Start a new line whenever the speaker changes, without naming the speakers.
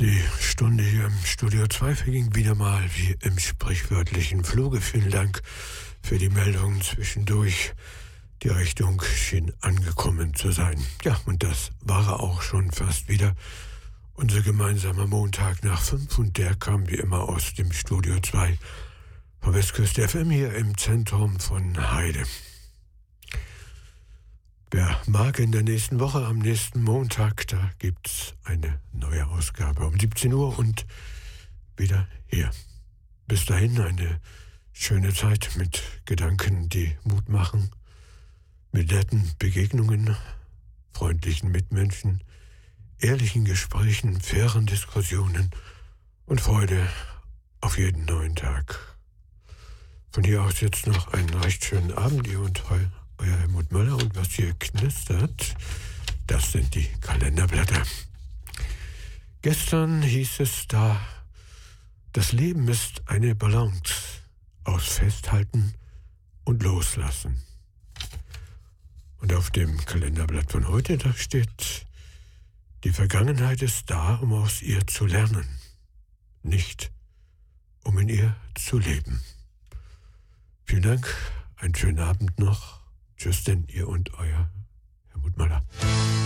Die Stunde hier im Studio 2 verging wieder mal wie im sprichwörtlichen Fluge. Vielen Dank für die Meldungen zwischendurch. Die Richtung schien angekommen zu sein. Ja, und das war er auch schon fast wieder. Unser gemeinsamer Montag nach 5 und der kam wie immer aus dem Studio 2 von Westküste FM hier im Zentrum von Heide. Wer mag, in der nächsten Woche, am nächsten Montag, da gibt's eine neue Ausgabe um 17 Uhr und wieder hier. Bis dahin eine schöne Zeit mit Gedanken, die Mut machen, mit netten Begegnungen, freundlichen Mitmenschen, ehrlichen Gesprächen, fairen Diskussionen und Freude auf jeden neuen Tag. Von hier aus jetzt noch einen recht schönen Abend, ihr und euer Helmut Möller, und was hier knistert, das sind die Kalenderblätter. Gestern hieß es da, das Leben ist eine Balance aus Festhalten und Loslassen. Und auf dem Kalenderblatt von heute, da steht, die Vergangenheit ist da, um aus ihr zu lernen, nicht um in ihr zu leben. Vielen Dank, einen schönen Abend noch. Tschüss denn, ihr und euer Helmut Möller.